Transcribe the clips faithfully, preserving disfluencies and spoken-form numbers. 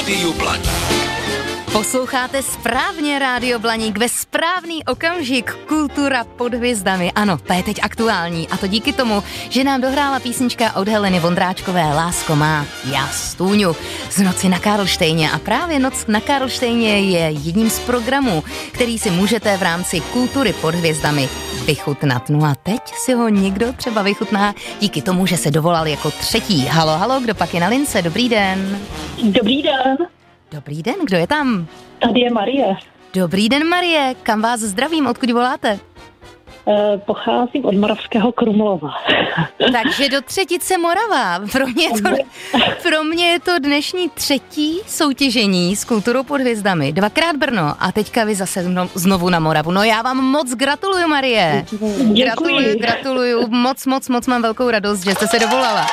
Rádiu Blaník. Posloucháte správně Rádio Blaník ve správný okamžik. Kultura pod hvězdami. Ano, ta je teď aktuální. A to díky tomu, že nám dohrála písnička od Heleny Vondráčkové Lásko má, já stůňu z Noci na Karlštejně. A právě Noc na Karlštejně je jedním z programů, který si můžete v rámci Kultury pod hvězdami vychutnat. No a teď si ho někdo třeba vychutná díky tomu, že se dovolal jako třetí. Halo, halo, kdo pak je na lince? Dobrý den. Dobrý den. Dobrý den, kdo je tam? Tady je Marie. Dobrý den, Marie, kam vás zdravím, odkud voláte? E, pocházím od Moravského Krumlova. Takže do Třetice Morava. Pro mě, je to, pro mě je to dnešní třetí soutěžení s Kulturou pod hvězdami. Dvakrát Brno a teďka vy zase znovu na Moravu. No já vám moc gratuluju, Marie. Děkuji. Gratuluju, gratuluju. Moc, moc, moc mám velkou radost, že jste se dovolala.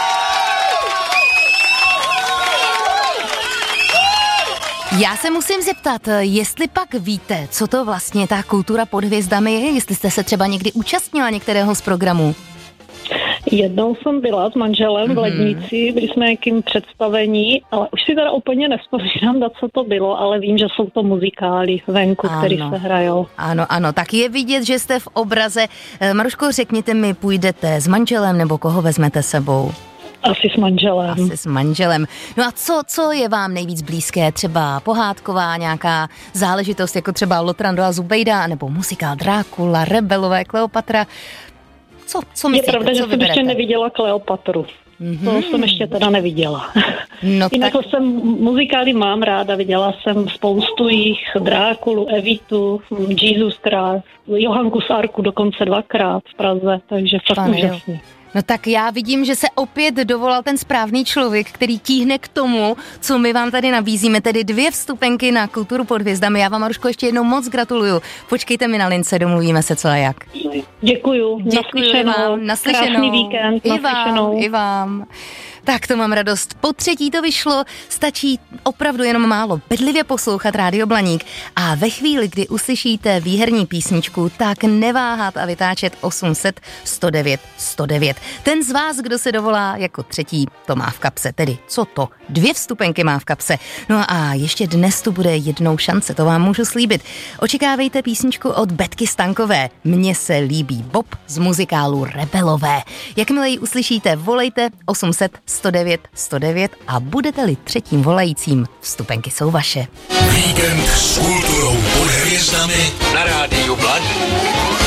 Já se musím zeptat, jestli pak víte, co to vlastně ta Kultura pod hvězdami je, jestli jste se třeba někdy účastnila některého z programů. Jednou jsem byla s manželem mm-hmm. v Lednici, byli jsme nějakým představení, ale už si teda úplně nevzpomínám, na co to bylo, ale vím, že jsou to muzikály venku, které se hrajou. Ano, ano, tak je vidět, že jste v obraze. Maruško, řekněte mi, půjdete s manželem nebo koho vezmete sebou? Asi s manželem. Asi s manželem. No a co, co je vám nejvíc blízké? Třeba pohádková nějaká záležitost, jako třeba Lotrando a Zubejda, nebo muzikál Drákula, Rebelové, Kleopatra? Co, co myslíte? Je pravda, co že vyberete? jsem ještě neviděla Kleopatru. Mm-hmm. To jsem ještě teda neviděla. No jinak tak... jsem muzikály mám ráda, viděla jsem spoustu jich, Drákulu, Evitu, Jesus Christ, Johanku z Arku dokonce dvakrát v Praze, takže fakt úžasný. No tak já vidím, že se opět dovolal ten správný člověk, který tíhne k tomu, co my vám tady nabízíme, tedy dvě vstupenky na Kulturu pod hvězdami. Já vám, Maruško, ještě jednou moc gratuluju. Počkejte mi na lince, domluvíme se co a jak. Děkuju. Děkuji vám. Naslyšenou. Krásný víkend. I vám, i vám. Tak to mám radost. Po třetí to vyšlo, stačí opravdu jenom málo bedlivě poslouchat Rádio Blaník a ve chvíli, kdy uslyšíte výherní písničku, tak neváhat a vytáčet osm set sto devět sto devět. Ten z vás, kdo se dovolá jako třetí, to má v kapse, tedy co to? Dvě vstupenky má v kapse. No a ještě dnes tu bude jednou šance, to vám můžu slíbit. Očekávejte písničku od Betky Stankové. Mně se líbí Bob z muzikálu Rebelové. Jakmile ji uslyšíte, volejte osm set sto devět sto devět a budete-li třetím volajícím, vstupenky jsou vaše. Víkend s Kulturou pod hvězdami na Rádiu Blaník.